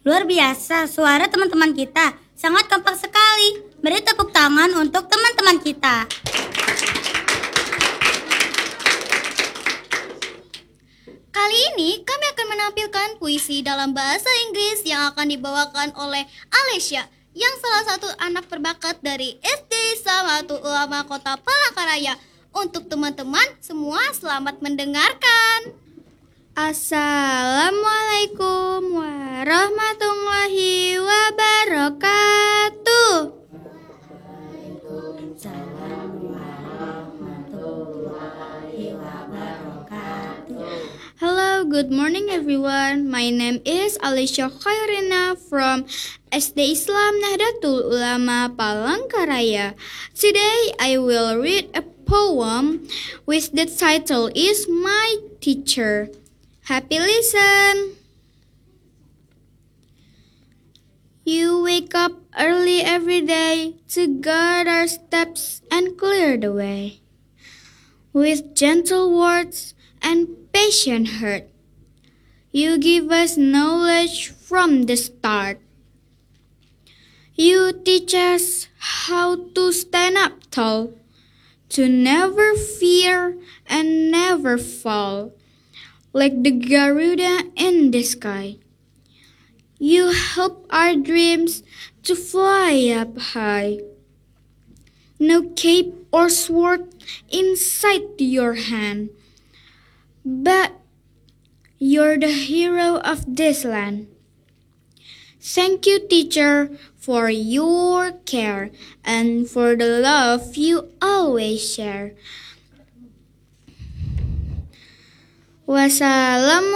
Luar biasa, suara teman-teman kita sangat kompak sekali. Beri tepuk tangan untuk teman-teman kita. Kali ini kami akan menampilkan puisi dalam bahasa Inggris yang akan dibawakan oleh Alicia, yang salah satu anak berbakat dari SD Islam Ulama Kota Palangkaraya. Untuk teman-teman semua, selamat mendengarkan. Assalamualaikum warahmatullahi wabarakatuh. Waalaikumsalam warahmatullahi wabarakatuh. Hello, good morning everyone. My name is Alicia Khairina from SD Islam Nahdlatul Ulama Palangkaraya. Today I will read a poem which the title is My Teacher. Happy listen. You wake up early every day to guard our steps and clear the way. With gentle words and patient heart, you give us knowledge from the start. You teach us how to stand up tall, to never fear and never fall, like the Garuda in the sky. You help our dreams to fly up high. No cape or sword inside your hand, but you're the hero of this land. Thank you, teacher, for your care and for the love you always share. Wassalamualaikum